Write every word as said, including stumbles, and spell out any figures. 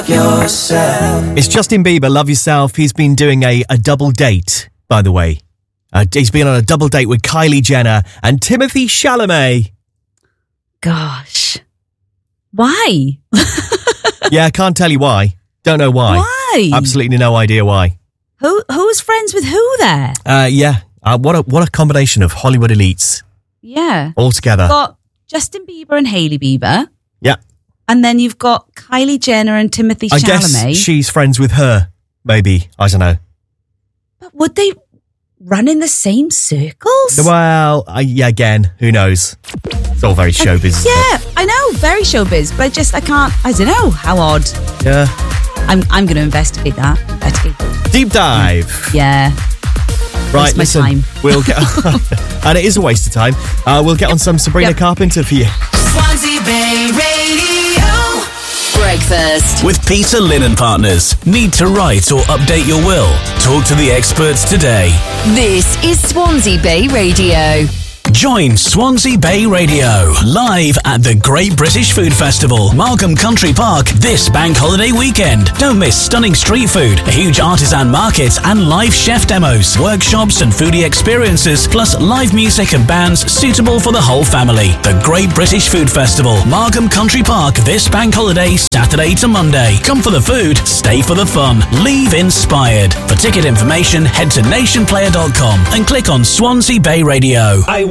love yourself. It's Justin Bieber, Love Yourself. He's been doing a, a double date, by the way. Uh, he's been on a double date with Kylie Jenner and Timothée Chalamet. Gosh. Why? Yeah, I can't tell you why. Don't know why. Why? Absolutely no idea why. Who Who's friends with who there? Uh, yeah, uh, what a what a combination of Hollywood elites Yeah. all together. You've got Justin Bieber and Hailey Bieber. Yeah. And then you've got Kylie Jenner and Timothée I Chalamet. guess she's friends with her, maybe. I don't know. But would they run in the same circles? Well, I, yeah, again, who knows? It's all very showbiz. isn't Yeah, I know, very showbiz, but I just, I can't, I don't know, how odd. it? Yeah. I'm I'm going to investigate that. Investigate. Deep dive. Yeah. Right, Waste my listen, time. we'll get, and it is a waste of time. Uh, we'll get on some Sabrina Yep. Carpenter for you. Swansea Bay Radio. Breakfast with Peter Lynn and Partners. Need to write or update your will? Talk to the experts today. This is Swansea Bay Radio. Join Swansea Bay Radio live at the Great British Food Festival, Markham Country Park, this bank holiday weekend. Don't miss stunning street food, a huge artisan market, and live chef demos, workshops, and foodie experiences, plus live music and bands suitable for the whole family. The Great British Food Festival, Markham Country Park, this bank holiday, Saturday to Monday. Come for the food, stay for the fun. Leave inspired. For ticket information, head to nation player dot com and click on Swansea Bay Radio. I